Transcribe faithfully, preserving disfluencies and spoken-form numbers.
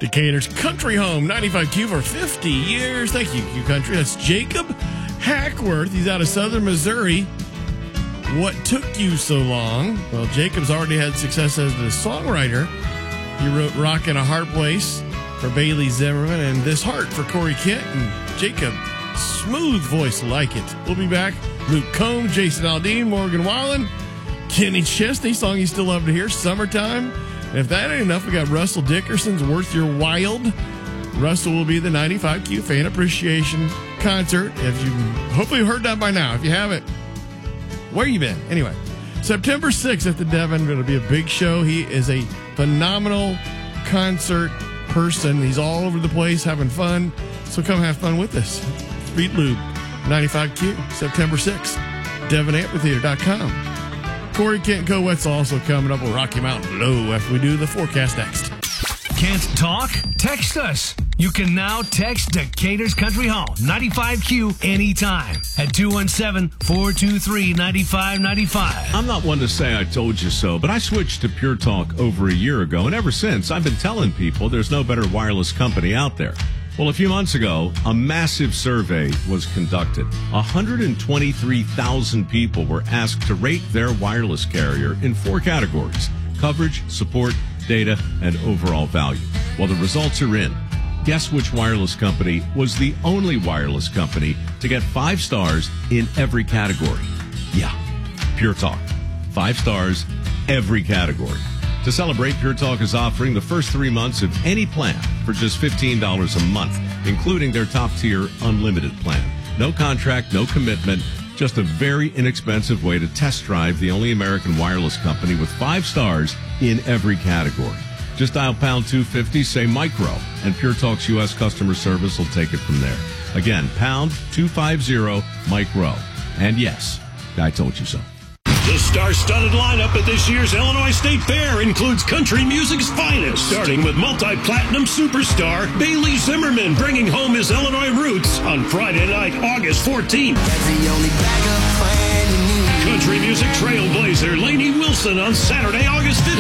Decatur's Country Home, ninety-five Q for fifty years. Thank you, Q Country. That's Jacob Hackworth. He's out of Southern Missouri. What took you so long? Well, Jacob's already had success as the songwriter. He wrote Rockin' a Heart Place for Bailey Zimmerman and This Heart for Corey Kent. And Jacob, smooth voice like it. We'll be back. Luke Combs, Jason Aldean, Morgan Wallen, Kenny Chesney, song you still love to hear, Summertime. And if that ain't enough, we got Russell Dickerson's Worth Your Wild. Russell will be the ninety-five Q Fan Appreciation Concert. If you hopefully you've heard that by now. If you haven't, where you been? Anyway, September sixth at the Devon, going to be a big show. He is a phenomenal concert person. He's all over the place having fun. So come have fun with us. Speed Lube, ninety-five Q, September sixth, devon amphitheater dot com. Corey Kent Co. Wetzel also coming up with Rocky Mountain Low after we do the forecast next. Can't talk? Text us. You can now text Decatur's Country Home, ninety-five Q, anytime at two one seven, four two three, nine five nine five. I'm not one to say I told you so, but I switched to Pure Talk over a year ago, and ever since, I've been telling people there's no better wireless company out there. Well, a few months ago, a massive survey was conducted. one hundred twenty-three thousand people were asked to rate their wireless carrier in four categories: coverage, support, data, and overall value. Well, the results are in. Guess which wireless company was the only wireless company to get five stars in every category? Yeah, Pure Talk. Five stars, every category. To celebrate, Pure Talk is offering the first three months of any plan for just fifteen dollars a month, including their top-tier unlimited plan. No contract, no commitment, just a very inexpensive way to test drive the only American wireless company with five stars in every category. Just dial pound two fifty, say micro, and Pure Talk's U S customer service will take it from there. Again, pound two fifty, micro. And yes, I told you so. The star-studded lineup at this year's Illinois State Fair includes country music's finest, starting with multi-platinum superstar Bailey Zimmerman bringing home his Illinois roots on Friday night, August fourteenth. Country music trailblazer Lainey Wilson on Saturday, August fifteenth.